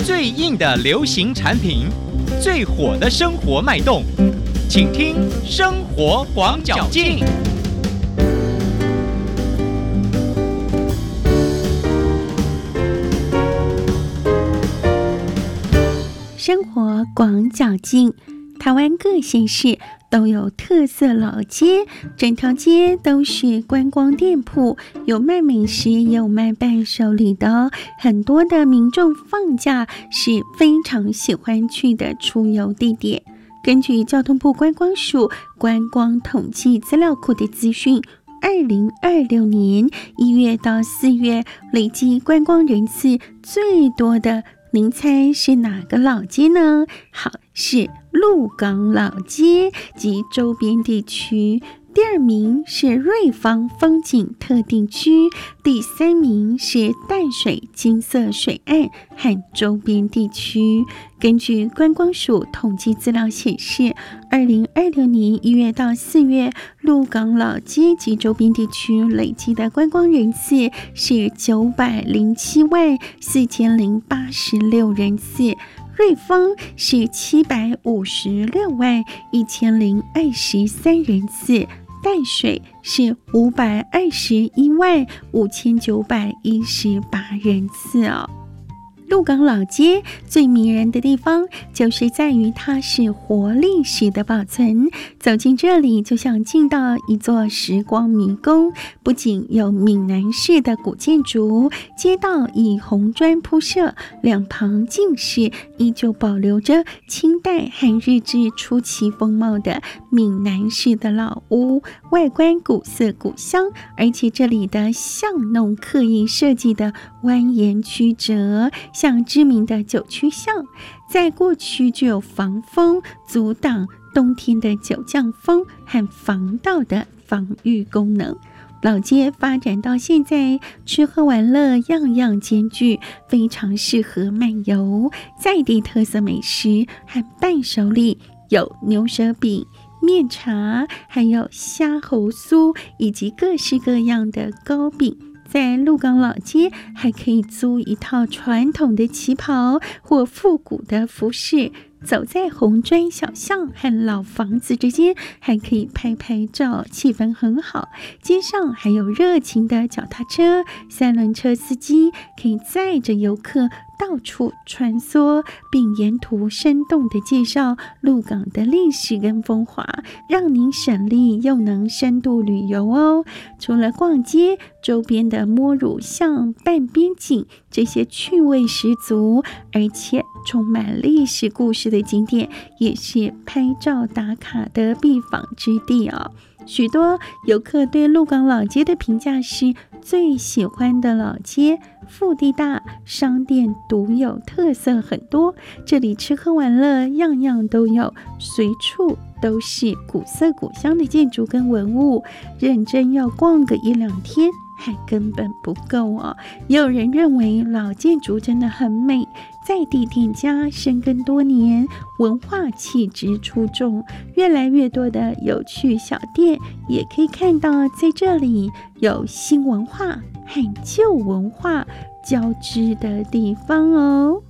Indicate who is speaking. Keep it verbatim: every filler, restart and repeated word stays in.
Speaker 1: 最硬的流行产品，最火的生活脉动，请听生活广角镜。
Speaker 2: 生活广角镜，台湾各县市都有特色老街，整条街都是观光店铺，有卖美食也有卖伴手礼的哦。很多的民众放假是非常喜欢去的出游地点。根据交通部观光署观光统计资料库的资讯，二零二六年一月到四月累计观光人次最多的，您猜是哪个老街呢？好，是鹿港老街及周边地区。第二名是瑞芳风景特定区，第三名是淡水金色水岸和周边地区。根据观光署统计资料显示，二零二六年一月到四月，鹿港老街及周边地区累计的观光人次是九百零七万四千零八十六人次。瑞芳是七百五十六万一千零二十三人次，淡水是五百二十一万五千九百一十八人次哦。鹿港老街最迷人的地方就是在于它是活历史的保存，走进这里就像进到一座时光迷宫，不仅有闽南式的古建筑，街道以红砖铺设，两旁尽是依旧保留着清代和日治初期风貌的闽南式的老屋，外观古色古香，而且这里的巷弄刻意设计的蜿蜒曲折，像知名的九曲巷，在过去具有防风、阻挡冬天的九降风和防盗的防御功能。老街发展到现在，吃喝玩乐样样兼具，非常适合漫游。在地特色美食和伴手礼有牛舌饼、面茶，还有虾猴酥，以及各式各样的糕饼。在鹿港老街还可以租一套传统的旗袍或复古的服饰，走在红砖小巷和老房子之间，还可以拍拍照，气氛很好。街上还有热情的脚踏车、三轮车司机，可以载着游客到处穿梭，并沿途生动地介绍鹿港的历史跟风华，让您省力又能深度旅游哦。除了逛街，周边的摸乳巷、半边景，这些趣味十足而且充满历史故事的景点，也是拍照打卡的必访之地哦。许多游客对鹿港老街的评价是最喜欢的老街，腹地大，商店独有特色很多，这里吃喝玩乐样样都有，随处都是古色古香的建筑跟文物，认真要逛个一两天还根本不够哦。也有人认为老建筑真的很美，在地店家深耕多年，文化气质出众，越来越多的有趣小店，也可以看到在这里有新文化和旧文化交织的地方哦。